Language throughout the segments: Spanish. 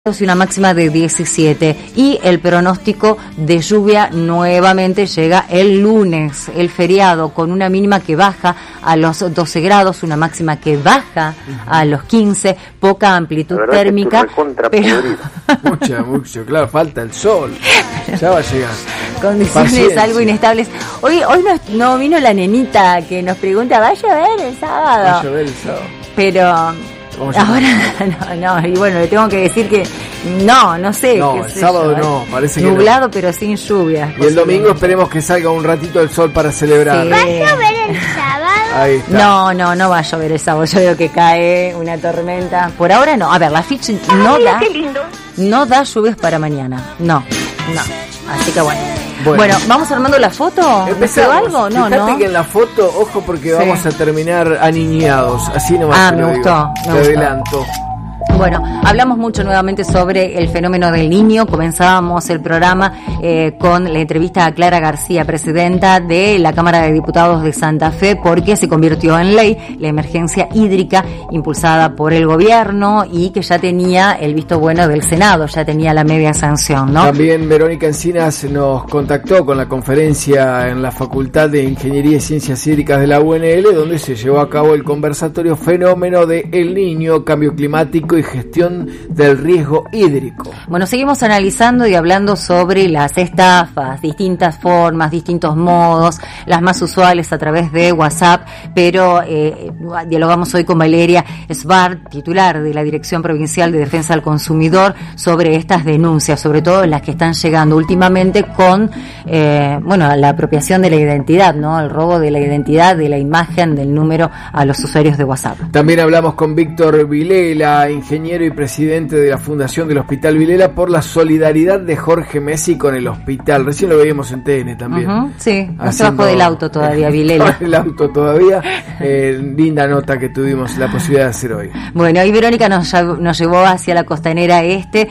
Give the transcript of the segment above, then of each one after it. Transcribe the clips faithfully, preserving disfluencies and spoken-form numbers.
y una máxima de diecisiete, y el pronóstico de lluvia nuevamente llega el lunes, el feriado, con una mínima que baja a los doce grados, una máxima que baja a los quince, poca amplitud térmica, pero mucha, mucho, claro, falta el sol, ya va a llegar. Condiciones Paciencia. Algo inestables. Hoy hoy no, no vino la nenita que nos pregunta, ¿va a llover el sábado? Va a llover el sábado. Pero ahora no, no, y bueno, le tengo que decir que no, no sé. No, el sábado yo, no, parece nublado, que nublado, no. pero sin lluvia. Y el domingo esperemos que salga un ratito el sol para celebrar. Sí. ¿Va a llover el sábado? Ahí está. No, no, no va a llover el sábado. Yo veo que cae una tormenta. Por ahora no. A ver, la ficha no Ay, da, qué lindo. no da lluvias para mañana. No, no. Así que bueno. Bueno, bueno, ¿vamos armando la foto? ¿Empezamos? ¿Algo? No, Fíjate no. que en la foto, ojo, porque Sí. vamos a terminar aniñados. Así nomás. Ah, te me lo gustó, digo. me Te gustó. adelanto. Bueno, hablamos mucho nuevamente sobre el fenómeno del niño. Comenzábamos el programa eh, con la entrevista a Clara García, presidenta de la Cámara de Diputados de Santa Fe, porque se convirtió en ley la emergencia hídrica impulsada por el gobierno y que ya tenía el visto bueno del Senado, ya tenía la media sanción, ¿no? También Verónica Encinas nos contactó con la conferencia en la Facultad de Ingeniería y Ciencias Hídricas de la U N L, donde se llevó a cabo el conversatorio Fenómeno de El Niño, Cambio Climático y Gestión del Riesgo Hídrico. Bueno, seguimos analizando y hablando sobre las estafas, distintas formas, distintos modos, las más usuales a través de WhatsApp, pero eh, dialogamos hoy con Valeria Sbar, titular de la Dirección Provincial de Defensa del Consumidor, sobre estas denuncias, sobre todo las que están llegando últimamente con, eh, bueno, la apropiación de la identidad, ¿no? El robo de la identidad, de la imagen, del número a los usuarios de WhatsApp. También hablamos con Víctor Vilela, ingeniero y presidente de la Fundación del Hospital Vilela, por la solidaridad de Jorge Messi con el hospital. Recién lo veíamos en T N también. Uh-huh, sí, no se bajó del auto todavía, Vilela. El auto todavía. Eh, linda nota que tuvimos la posibilidad de hacer hoy. Bueno, y Verónica nos, nos llevó hacia la costanera este,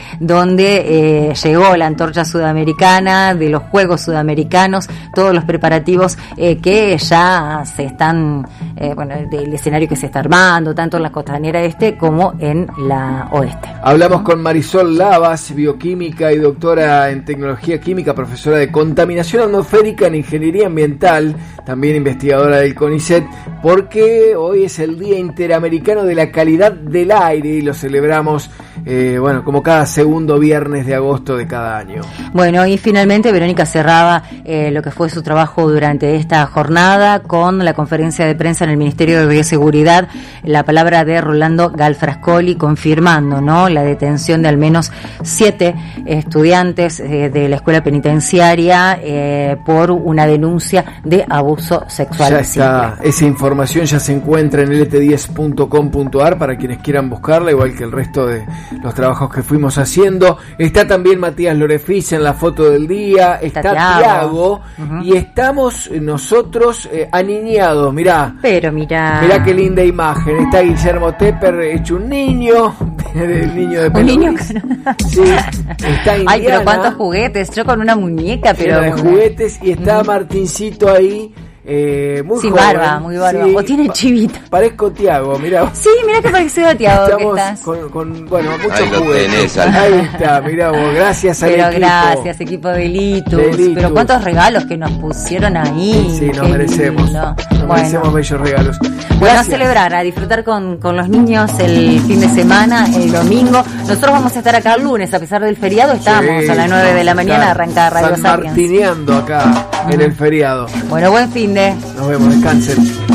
donde eh, llegó la antorcha sudamericana, de los Juegos Sudamericanos, todos los preparativos eh, que ya se están, eh, bueno, del escenario que se está armando, tanto en la costanera este como en la oeste. Hablamos con Marisol Lavas, bioquímica y doctora en tecnología química, profesora de contaminación atmosférica en ingeniería ambiental, también investigadora del CONICET, porque hoy es el Día Interamericano de la Calidad del Aire y lo celebramos, eh, bueno, como cada segundo viernes de agosto de cada año. Bueno, y finalmente Verónica cerraba eh, lo que fue su trabajo durante esta jornada con la conferencia de prensa en el Ministerio de Seguridad, la palabra de Rolando Galfrascoli, confirmando, ¿no?, la detención de al menos siete estudiantes eh, de la escuela penitenciaria eh, por una denuncia de abuso sexual. Ya está, esa información ya se encuentra en el t diez punto com punto a r para quienes quieran buscarla, igual que el resto de los trabajos que fuimos haciendo. Está también Matías Lorefis en la foto del día, está, está Tiago, Tiago uh-huh. Y estamos nosotros eh, aniñados, mirá. Pero mirá. Mirá qué linda imagen, está Guillermo Tepper hecho un niño, el niño de Pelé. Un niño sí, está Indiana. Ay, pero cuántos juguetes, yo con una muñeca, pero de juguetes, y está uh-huh. Martincito ahí. Eh, muy Sin joven, barba, muy barba. Sí, o tiene chivita. Parezco Tiago, mirá. Sí, mirá que parecido a Tiago. Estamos que estás. Con, con, bueno, muchos ahí juguetes. Tenés, ahí está, mirá vos, gracias al Pero equipo. gracias, equipo de Litus. De Litus. Pero cuántos regalos que nos pusieron ahí. Sí, nos Qué merecemos. lindo. Nos Bueno. merecemos bellos regalos. Bueno, Gracias. a celebrar, a disfrutar con, con los niños el fin de semana, el domingo. Nosotros vamos a estar acá el lunes, a pesar del feriado, estamos Sí, a las nueve de la mañana, arranca Radio San Sapiens. Martineando acá uh-huh. en el feriado. Bueno, buen fin de. Nos vemos, descansen.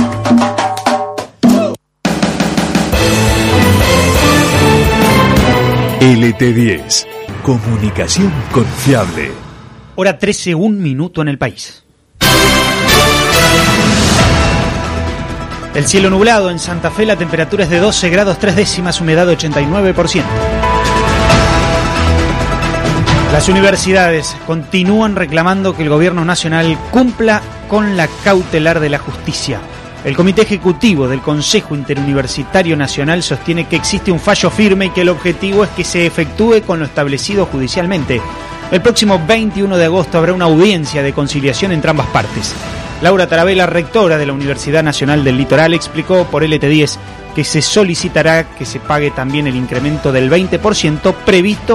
L T diez, comunicación confiable. Hora trece, un minuto en el país. El cielo nublado en Santa Fe, la temperatura es de doce grados tres décimas, humedad ochenta y nueve por ciento. Las universidades continúan reclamando que el gobierno nacional cumpla con la cautelar de la justicia. El Comité Ejecutivo del Consejo Interuniversitario Nacional sostiene que existe un fallo firme y que el objetivo es que se efectúe con lo establecido judicialmente. El próximo veintiuno de agosto habrá una audiencia de conciliación entre ambas partes. Laura Tarabella, rectora de la Universidad Nacional del Litoral, explicó por L T diez que se solicitará que se pague también el incremento del veinte por ciento previsto